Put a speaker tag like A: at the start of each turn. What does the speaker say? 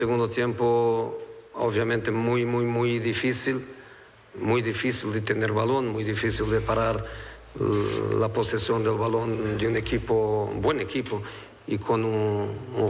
A: Segundo tiempo, obviamente muy difícil de tener balón, muy difícil de parar la posesión del balón de un equipo, un buen equipo, y con un